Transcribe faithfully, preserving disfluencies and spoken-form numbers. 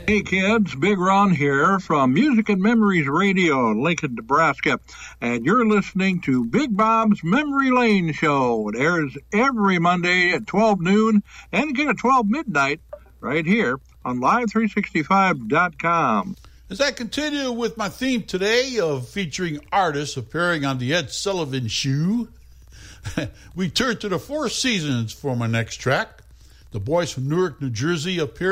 Hey kids, Big Ron here from Music and Memories Radio in Lincoln, Nebraska, and you're listening to Big Bob's Memory Lane Show. It airs every Monday at twelve noon and again at twelve midnight right here on live three sixty-five dot com. As I continue with my theme today of featuring artists appearing on the Ed Sullivan Show, we turn to the Four Seasons for my next track. The boys from Newark, New Jersey appear